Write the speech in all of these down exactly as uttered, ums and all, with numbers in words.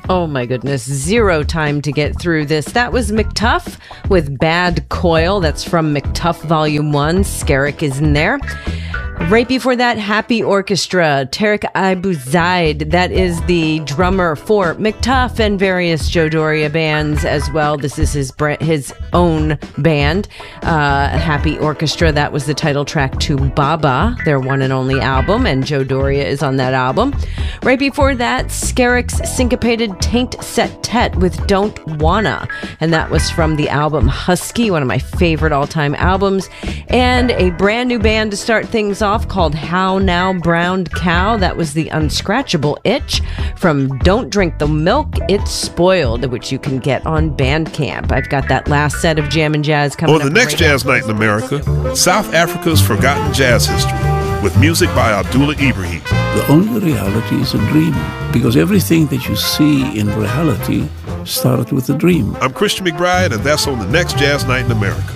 Oh my goodness, zero time to get through this. That was McTuff with Bad Coil. That's from McTuff Volume one. Skerrick is in there. Right before that, Happy Orchestra, Tarek Abu Zaid. That is the drummer for McTuff and various Joe Doria bands as well. This is his his own band, uh, Happy Orchestra. That was the title track to Baba, their one and only album, and Joe Doria is on that album. Right before that, Skerrick's syncopated Taint Set-Tet with Don't Wanna, and that was from the album Husky, one of my favorite all-time albums. And a brand new band to start things off called How Now Browned Cow. That was the Unscratchable Itch from Don't Drink the Milk, It's Spoiled, which you can get on Bandcamp. I've got that last set of Jam and Jazz coming up. On the next right Jazz now. Night in America, South Africa's Forgotten Jazz History, with music by Abdullah Ibrahim. The only reality is a dream, because everything that you see in reality started with a dream. I'm Christian McBride, and that's on the next Jazz Night in America.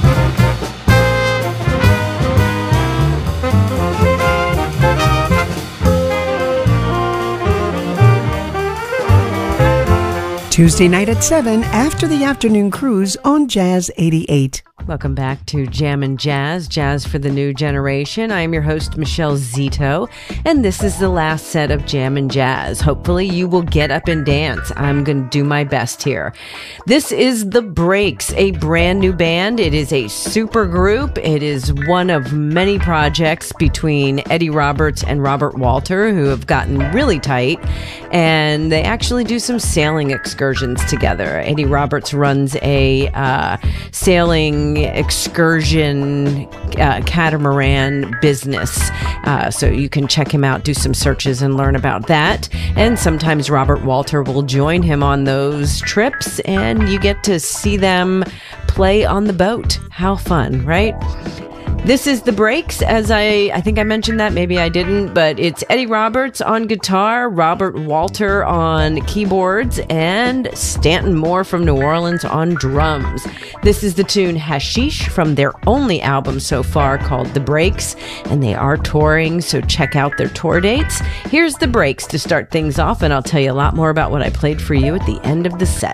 Tuesday night at seven after the afternoon cruise on Jazz eighty-eight. Welcome back to Jam and Jazz, Jazz for the New Generation. I am your host, Michelle Zito, and this is the last set of Jam and Jazz. Hopefully you will get up and dance. I'm going to do my best here. This is The Breaks, a brand new band. It is a super group. It is one of many projects between Eddie Roberts and Robert Walter, who have gotten really tight, and they actually do some sailing excursions together. Eddie Roberts runs a uh, sailing excursion uh, catamaran business, uh, so you can check him out, do some searches and learn about that. And sometimes Robert Walter will join him on those trips, and you get to see them play on the boat. How fun, right? This is The Breaks, as I, I think I mentioned that, maybe I didn't, but it's Eddie Roberts on guitar, Robert Walter on keyboards, and Stanton Moore from New Orleans on drums. This is the tune Hashish from their only album so far called The Breaks, and they are touring, so check out their tour dates. Here's The Breaks to start things off, and I'll tell you a lot more about what I played for you at the end of the set.